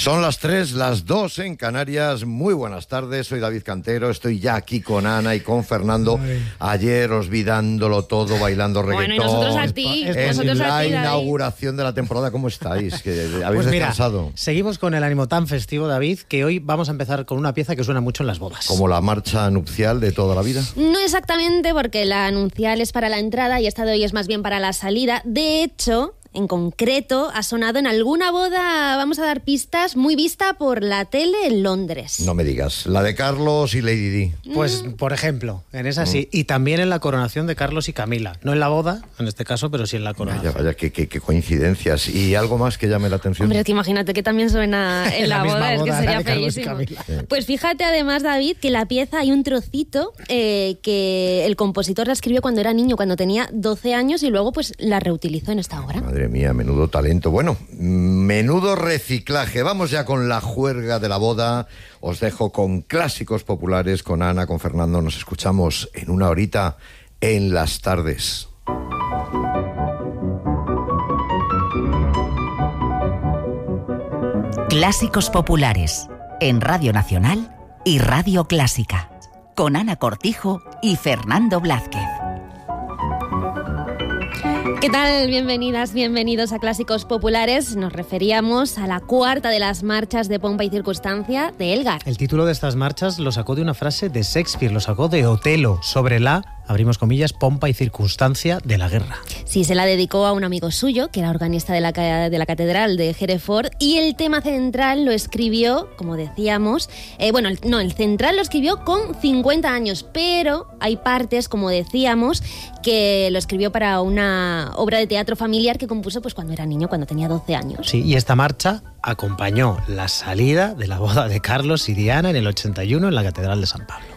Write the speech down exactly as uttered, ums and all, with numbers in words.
Son las tres, las dos en Canarias. Muy buenas tardes, soy David Cantero. Estoy ya aquí con Ana y con Fernando. Ay. Ayer os vi dándolo todo, bailando reggaetón. Bueno, y nosotros a ti. En nosotros la a ti, inauguración de la temporada, ¿cómo estáis? ¿Que habéis pues mira, descansado? Seguimos con el ánimo tan festivo, David, que hoy vamos a empezar con una pieza que suena mucho en las bodas. ¿Como la marcha nupcial de toda la vida? No exactamente, porque la nupcial es para la entrada y esta de hoy es más bien para la salida. De hecho, en concreto, ha sonado en alguna boda, vamos a dar pistas, muy vista por la tele en Londres. No me digas. La de Carlos y Lady Di. Pues, mm. por ejemplo, en esa sí. Mm. Y también en la coronación de Carlos y Camila. No en la boda, en este caso, pero sí en la coronación. Vaya, vaya, qué, qué, qué coincidencias. ¿Y algo más que llame la atención? Hombre, es que imagínate que también suena en, en la, la boda, boda, es que sería feísimo. Sí. Pues fíjate además, David, que la pieza hay un trocito eh, que el compositor la escribió cuando era niño, cuando tenía doce años, y luego pues la reutilizó en esta obra. Madre mía, menudo talento. Bueno, menudo reciclaje. Vamos ya con la juerga de la boda. Os dejo con clásicos populares, con Ana, con Fernando. Nos escuchamos en una horita en las tardes. Clásicos populares en Radio Nacional y Radio Clásica, con Ana Cortijo y Fernando Blázquez. ¿Qué tal? Bienvenidas, bienvenidos a Clásicos Populares. Nos referíamos a la cuarta de las marchas de pompa y circunstancia de Elgar. El título de estas marchas lo sacó de una frase de Shakespeare, lo sacó de Otelo, sobre la, abrimos comillas, pompa y circunstancia de la guerra. Sí, se la dedicó a un amigo suyo, que era organista de la, de la catedral de Hereford, y el tema central lo escribió, como decíamos, eh, bueno, el, no, el central lo escribió con cincuenta años, pero hay partes, como decíamos, que lo escribió para una obra de teatro familiar que compuso pues cuando era niño, cuando tenía doce años. Sí, y esta marcha acompañó la salida de la boda de Carlos y Diana en el ochenta y uno en la Catedral de San Pablo.